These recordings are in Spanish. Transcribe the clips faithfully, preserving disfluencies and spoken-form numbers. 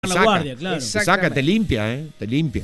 la saca, guardia, claro. Te saca, te limpia, ¿eh? Te limpia.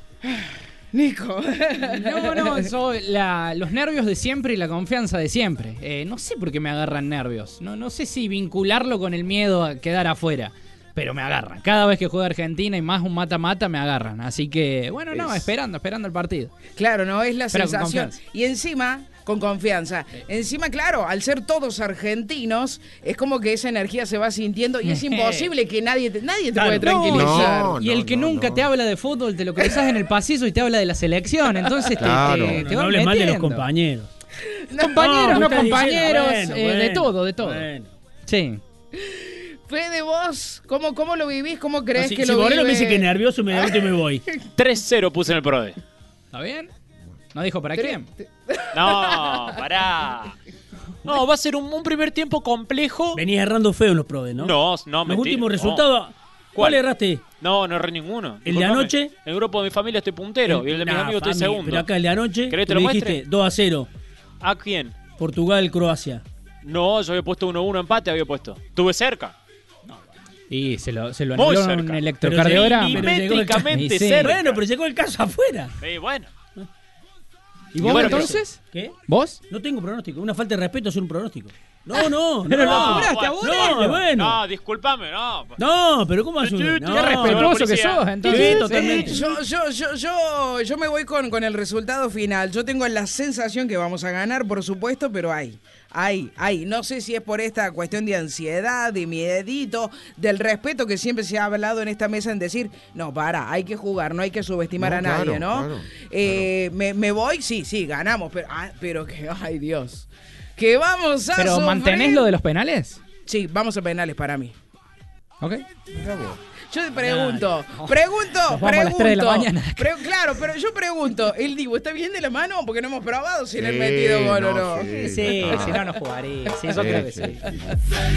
Nico. No, no, eso, la, los nervios de siempre y la confianza de siempre. Eh, no sé por qué me agarran nervios. No, no sé si vincularlo con el miedo a quedar afuera. Pero me agarran. Cada vez que juega Argentina y más un mata-mata me agarran. Así que, bueno, no, Es... esperando, esperando el partido. Claro, no, es la Pero sensación. Y encima, con confianza. Encima, claro, al ser todos argentinos, es como que esa energía se va sintiendo y es imposible que nadie te, nadie te Claro. puede tranquilizar. No, Y el no, que no, nunca no. te habla de fútbol, te lo cruzás en el pasillo y te habla de la selección. Entonces Claro. te, te, No, te no van hables mal de los metiendo. compañeros. Compañeros, no, usted compañeros, diciendo, eh, bueno, de bueno, todo, de todo. bueno. Sí. Fede, vos, ¿cómo, cómo lo vivís? ¿Cómo crees Si, que si lo Moreno me vive? dice que nervioso, me levanto y me voy. tres cero puse en el PRODE. ¿Está bien? ¿No dijo para Tre- quién? No, pará. No, va a ser un, un primer tiempo complejo. Venías errando feo en los prodes, ¿no? No, no, Los mentira. últimos No. resultados. ¿Cuál, ¿Cuál? erraste? No, no erré ninguno. ¿El de Disculpame. anoche? En el grupo de mi familia estoy puntero y el de mis Nah, amigos estoy Fami, segundo. Pero acá el de anoche, ¿Querés te me lo dijiste muestre? dos a cero. ¿A quién? Portugal, Croacia. No, yo había puesto uno uno empate, había puesto. Estuve cerca. Y se lo, se lo Muy anuló cerca. un electrocardiograma. Pero llegó el- Milimétricamente Y sí. cerca. Bueno, pero llegó el caso afuera. Sí, bueno. ¿Y vos bueno, entonces? ¿Qué? ¿Vos? No tengo pronóstico. Una falta de respeto es un pronóstico. No, no, Pero no. lo No, juraste, bueno. abuelo. No, bueno. No, discúlpame, no. No, pero ¿cómo hace un... Qué No, Qué respetuoso que policía. sos, entonces. Sí, totalmente. Yo, yo, yo, yo, yo me voy con, con el resultado final. Yo tengo la sensación que vamos a ganar, por supuesto, pero hay, hay, hay. No sé si es por esta cuestión de ansiedad, de miedito, del respeto que siempre se ha hablado en esta mesa en decir, no, para, hay que jugar, no hay que subestimar No, a nadie, claro, ¿no? claro, Eh, me, me voy, sí, sí, ganamos, pero, ah, pero que, ay Dios, que vamos a ¿Pero sufrir. mantenés lo de los penales? Sí, vamos a penales para mí. Ok. Yo te pregunto, pregunto, Nos vamos a pregunto. las tres de la mañana. Pre- claro, pero yo pregunto, ¿el Dibu está bien de la mano? Porque no hemos probado si le han Sí, metido gol o no, no. sí. Sí, Ah. si no, no jugaría. Sí, yo Sí, creo que sí, sí. sí.